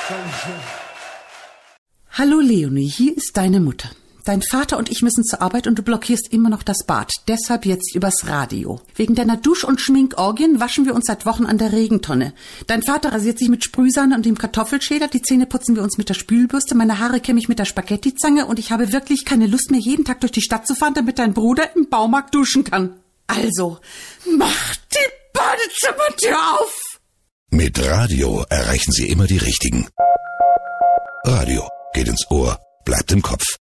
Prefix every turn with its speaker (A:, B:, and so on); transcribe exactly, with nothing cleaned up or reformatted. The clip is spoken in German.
A: Hallo Leonie, hier ist deine Mutter. Dein Vater und ich müssen zur Arbeit und du blockierst immer noch das Bad. Deshalb jetzt übers Radio. Wegen deiner Dusch- und Schminkorgien waschen wir uns seit Wochen an der Regentonne. Dein Vater rasiert sich mit Sprühsahne und dem Kartoffelschäler. Die Zähne putzen wir uns mit der Spülbürste. Meine Haare kämme ich mit der Spaghettizange. Und ich habe wirklich keine Lust mehr, jeden Tag durch die Stadt zu fahren, damit dein Bruder im Baumarkt duschen kann. Also, mach die Badezimmertür auf!
B: Mit Radio erreichen Sie immer die Richtigen. Radio geht ins Ohr, bleibt im Kopf.